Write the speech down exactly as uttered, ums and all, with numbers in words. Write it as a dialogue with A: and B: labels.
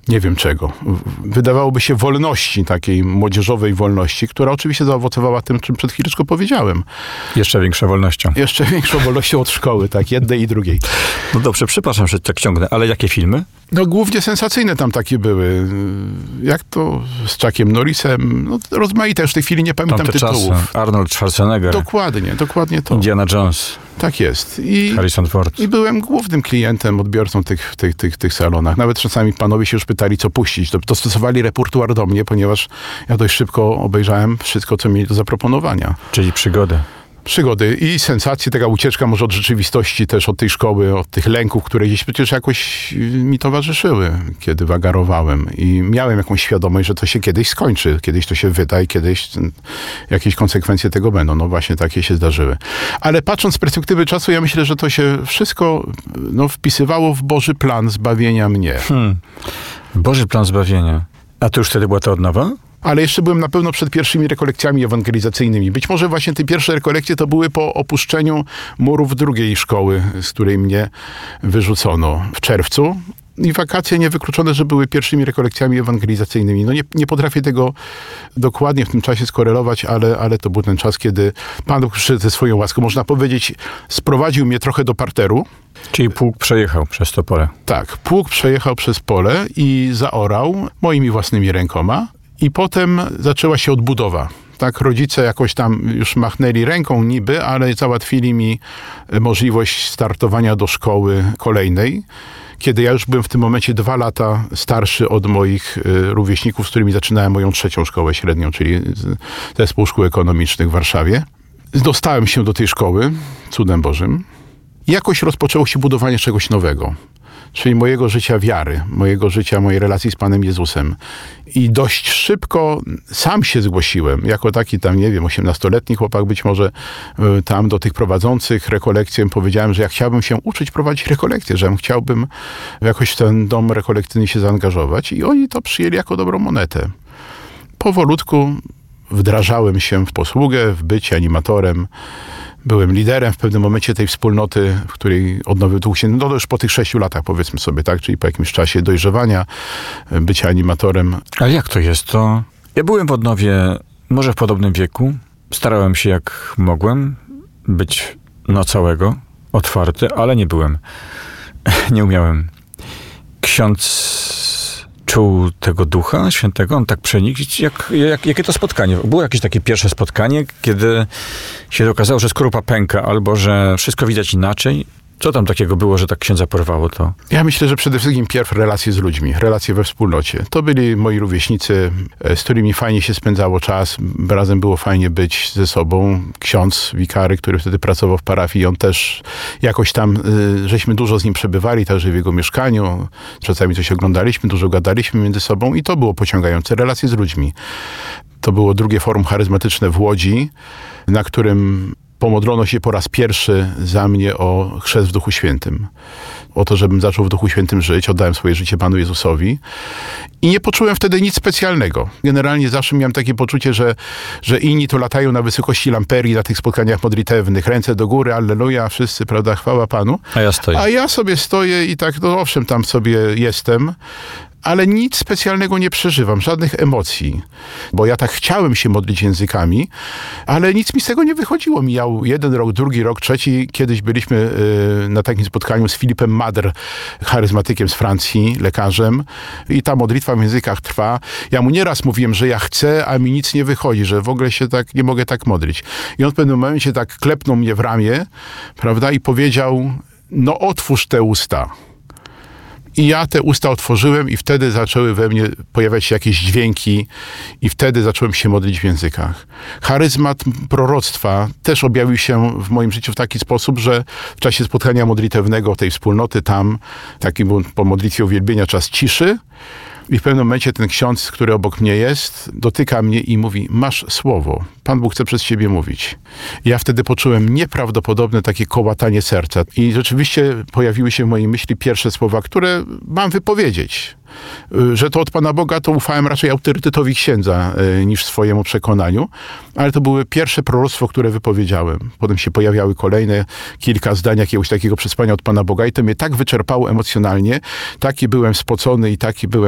A: nie wiem czego. Wydawałoby się wolności, takiej młodzieżowej wolności, która oczywiście zaowocowała tym, czym przed chwileczką powiedziałem.
B: Jeszcze większą wolnością.
A: Jeszcze większą wolnością od szkoły, tak, jednej i drugiej.
B: No dobrze, przepraszam, że tak ciągnę, ale jakie filmy?
A: No głównie sensacyjne tam takie były. Jak to z Chuckiem Norrisem, no rozmaite, już w tej chwili nie pamiętam
B: Tamte
A: tytułów.
B: czasy. Arnold Schwarzenegger.
A: Dokładnie, dokładnie to.
B: Indiana Jones.
A: Tak jest. I,
B: Harrison Ford.
A: I byłem głównym klientem, odbiorcą tych, tych, tych, tych salonach. Nawet czasami panowie się już pytali, co puścić. To, to stosowali repertuar do mnie, ponieważ ja dość szybko obejrzałem wszystko, co mieli do zaproponowania.
B: Czyli przygody.
A: Przygody i sensacje, taka ucieczka może od rzeczywistości, też od tej szkoły, od tych lęków, które gdzieś przecież jakoś mi towarzyszyły, kiedy wagarowałem. I miałem jakąś świadomość, że to się kiedyś skończy, kiedyś to się wyda i kiedyś jakieś konsekwencje tego będą. No właśnie takie się zdarzyły. Ale patrząc z perspektywy czasu, ja myślę, że to się wszystko no, wpisywało w Boży plan zbawienia mnie.
B: Hmm. Boży plan zbawienia. A to już wtedy była ta odnowa?
A: Ale jeszcze byłem na pewno przed pierwszymi rekolekcjami ewangelizacyjnymi. Być może właśnie te pierwsze rekolekcje to były po opuszczeniu murów drugiej szkoły, z której mnie wyrzucono w czerwcu. I wakacje niewykluczone, że były pierwszymi rekolekcjami ewangelizacyjnymi. No nie, nie potrafię tego dokładnie w tym czasie skorelować, ale, ale to był ten czas, kiedy Pan Bóg przyszedł ze swoją łaską. Można powiedzieć, sprowadził mnie trochę do parteru.
B: Czyli pług przejechał przez to pole.
A: Tak, pług przejechał przez pole i zaorał moimi własnymi rękoma. I potem zaczęła się odbudowa. Tak, rodzice jakoś tam już machnęli ręką niby, ale załatwili mi możliwość startowania do szkoły kolejnej, kiedy ja już byłem w tym momencie dwa lata starszy od moich rówieśników, z którymi zaczynałem moją trzecią szkołę średnią, czyli Zespół Szkół Ekonomicznych w Warszawie. Dostałem się do tej szkoły, cudem Bożym. I jakoś rozpoczęło się budowanie czegoś nowego. Czyli mojego życia wiary, mojego życia, mojej relacji z Panem Jezusem. I dość szybko sam się zgłosiłem, jako taki tam, nie wiem, osiemnastoletni chłopak być może, tam do tych prowadzących rekolekcje powiedziałem, że ja chciałbym się uczyć prowadzić rekolekcje, że chciałbym jakoś w ten dom rekolekcyjny się zaangażować i oni to przyjęli jako dobrą monetę. Powolutku wdrażałem się w posługę, w bycie animatorem. Byłem liderem w pewnym momencie tej wspólnoty, w której odnowy Duch Święty, no to już po tych sześciu latach, powiedzmy sobie, tak, czyli po jakimś czasie dojrzewania, bycia animatorem.
B: A jak to jest? To ja byłem w odnowie, może w podobnym wieku. Starałem się jak mogłem być na całego otwarty, ale nie byłem. Nie umiałem. Ksiądz czuł tego Ducha Świętego, on tak przenikł. Jak, jak, jakie to spotkanie? Było jakieś takie pierwsze spotkanie, kiedy się okazało, że skorupa pęka, albo że wszystko widać inaczej? Co tam takiego było, że tak księdza porwało to?
A: Ja myślę, że przede wszystkim pierw relacje z ludźmi, relacje we wspólnocie. To byli moi rówieśnicy, z którymi fajnie się spędzało czas, razem było fajnie być ze sobą. Ksiądz wikary, który wtedy pracował w parafii, on też jakoś tam, żeśmy dużo z nim przebywali, także w jego mieszkaniu. Czasami coś oglądaliśmy, dużo gadaliśmy między sobą i to było pociągające, relacje z ludźmi. To było drugie forum charyzmatyczne w Łodzi, na którym pomodlono się po raz pierwszy za mnie o chrzest w Duchu Świętym. O to, żebym zaczął w Duchu Świętym żyć. Oddałem swoje życie Panu Jezusowi. I nie poczułem wtedy nic specjalnego. Generalnie zawsze miałem takie poczucie, że, że inni to latają na wysokości lamperii na tych spotkaniach modlitewnych. Ręce do góry, alleluja, wszyscy, prawda, chwała Panu.
B: A ja stoję.
A: A ja sobie stoję i tak, no owszem, tam sobie jestem, ale nic specjalnego nie przeżywam, żadnych emocji. Bo ja tak chciałem się modlić językami, ale nic mi z tego nie wychodziło. Mijał jeden rok, drugi rok, trzeci. Kiedyś byliśmy y, na takim spotkaniu z Filipem Madr, charyzmatykiem z Francji, lekarzem. I ta modlitwa w językach trwa. Ja mu nieraz mówiłem, że ja chcę, a mi nic nie wychodzi, że w ogóle się tak nie mogę tak modlić. I on w pewnym momencie tak klepnął mnie w ramię, prawda, i powiedział, no otwórz te usta. I ja te usta otworzyłem i wtedy zaczęły we mnie pojawiać się jakieś dźwięki i wtedy zacząłem się modlić w językach. Charyzmat proroctwa też objawił się w moim życiu w taki sposób, że w czasie spotkania modlitewnego tej wspólnoty tam, taki był po modlitwie uwielbienia czas ciszy, i w pewnym momencie ten ksiądz, który obok mnie jest, dotyka mnie i mówi, masz słowo, Pan Bóg chce przez ciebie mówić. I ja wtedy poczułem nieprawdopodobne takie kołatanie serca. I rzeczywiście pojawiły się w mojej myśli pierwsze słowa, które mam wypowiedzieć. Że to od Pana Boga, to ufałem raczej autorytetowi księdza niż swojemu przekonaniu, ale to były pierwsze proroctwo, które wypowiedziałem. Potem się pojawiały kolejne kilka zdań jakiegoś takiego przesłania od Pana Boga i to mnie tak wyczerpało emocjonalnie, taki byłem spocony i taki byłem